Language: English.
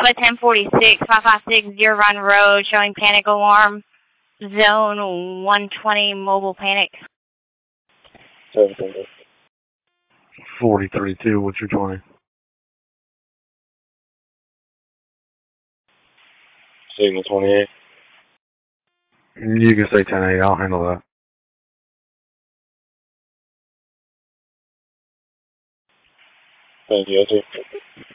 Bravo 1046, 556 Deer Run Road, showing panic alarm. Zone 120, mobile panic. 43-2, what's your 20? Signal 28. You can say 10-8, I'll handle that. Thank you,